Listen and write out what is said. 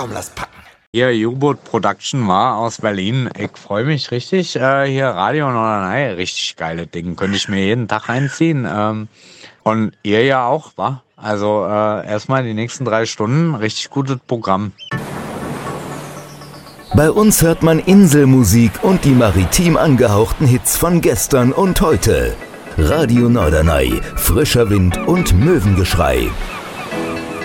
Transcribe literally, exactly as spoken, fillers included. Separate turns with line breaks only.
Komm, lass packen.
Hier, U-Boot Production war aus Berlin. Ich freue mich richtig. Äh, hier Radio Norderney, richtig geile Dinge. Könnte ich mir jeden Tag reinziehen. Ähm, und ihr ja auch, wa? Also äh, erstmal die nächsten drei Stunden richtig gutes Programm.
Bei uns hört man Inselmusik und die maritim angehauchten Hits von gestern und heute. Radio Norderney, frischer Wind und Möwengeschrei.